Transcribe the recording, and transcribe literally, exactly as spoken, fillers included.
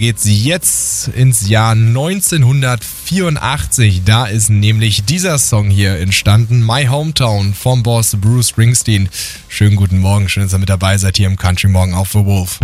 geht's jetzt ins Jahr neunzehnhundertvierundachtzig. Da ist nämlich dieser Song hier entstanden, My Hometown vom Boss Bruce Springsteen. Schönen guten Morgen, schön, dass ihr mit dabei seid hier im Country Morgen auf The Wolf.